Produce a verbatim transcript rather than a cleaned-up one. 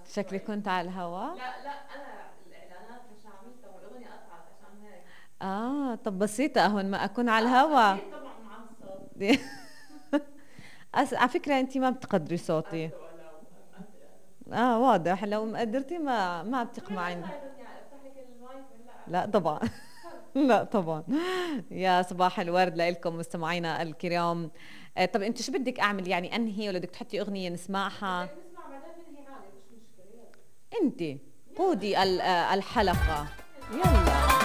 شكلي كنت على الهوا. لا لا انا الاعلانات مش عملتها والاغنيه قطعت عشان هيك. اه طب بسيطة اهون ما اكون على اه الهوا. اكيد طبعا مع الصوت. أس... على فكرة انتي ما بتقدري صوتي. قد ولو مقدر انا. اه واضح لو مقدرتي ما ما شو بدنا بتقمعيني. نطلع اذا بدي افتح لك المايك ولا لا لا عادي؟ طبعا. حر. لا طبعا. يا صباح الورد لكم مستمعينا الكرام. آه طب انت شو بدك اعمل يعني انهي ولا بدك تحطي اغنية نسمعها؟ بدك نسمع بعدين ننهي عادي مش مشكله يلا. انت يلا قودي ننهي ال- عادي. آه، الحلقة. يلا. يلا.